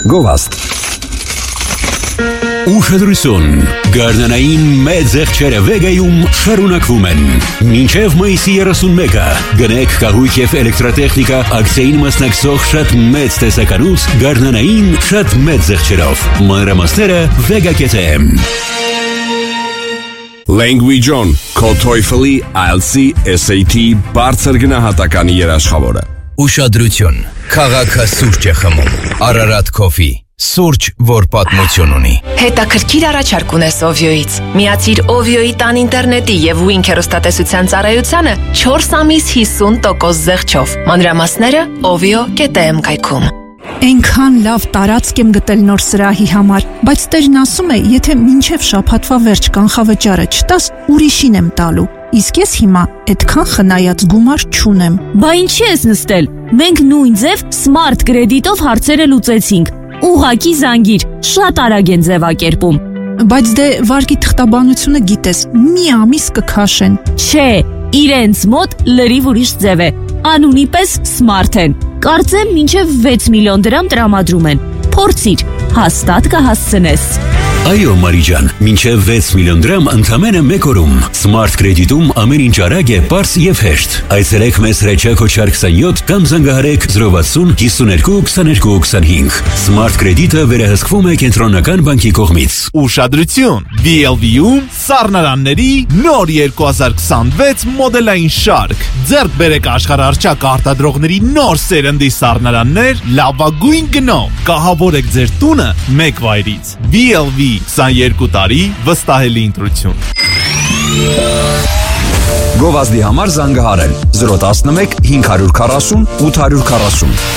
Գովաստ Ուշադրություն, գարնանային մեծ զեղչերը Վեգայում շարունակվում են։ Մինչև մայիսի 31-ը գնեք կահույք և էլեկտրատեխնիկա ակցիային մասնակցող շատ մեծ տեսականուց գարնանային շատ մեծ զեղչերով։ Մանրամասները Vega.am Language On, քո TOEFL-ի, IELTS-ի, SAT բարձր գնահատականի երաշխավորը։ Ուշադրություն, քաղաքը սուրճ է խմում, Ararat Coffee, սուրճ, որ պատմություն ունի։ Հետաքրքիր առաջարկ ունես Ovio-ից։ Միացիր Ovio-ի տան ինտերնետի և Wink հեռուստատեսության ծառայությանը 4 ամիս 50% զեղչով։ Մանրամասները ovio.am կայքում։ Այնքան լավ տարածք եմ գտել նոր սրահի համար, բայց տերն ասում է, եթե մինչև շաբաթվա վերջ կանխավճարը չտաս, ուրիշին եմ տալու։ Իսկ ես հիմա այդքան խնայած գումար չունեմ։ Բա ինչի ես նստել։ Մենք նույն ձև Smart Credit-ով հարցերը լուծեցինք։ Ուղղակի զանգիր, շատ արագ են ձևակերպում։ Բայց դե վարկի թղթաբանությունը գիտես, մի ամիս կքաշեն։ Չէ, իրենց մոտ լրիվ ուրիշ ձև է։ Անունի պես Smart են։ Կարծեմ մինչև 6 միլիոն դրամ տրամադրում են։ Փորձիր, հաստատ կհասցնես։ Այո, Մարիջան, մինչև 6 միլիոն դրամ ընդամենը մեկ օրում։ Smart Credit-ում ամեն ինչ արագ է, պարզ և հեշտ։ Այցելեք մեզ հրեչակ հոչար 27 կամ զանգահարեք 060 52 22 25։ Smart Credit-ը վերահսկվում է կենտրոնական բանկի կողմից։ Ուշադրություն, BLV-ում սառնարանների նոր 2026 մոդելային շարք։ Ձեռք բերեք աշխարհառչակ արտադրողների նոր սերնդի սառնարաններ լավագույն գնով։ Կահավորեք ձեր տունը մեկ վայրից։ BLV 22 տարի վստահելի ընտրություն։ Գովազդի համար զանգահարել 011 540 840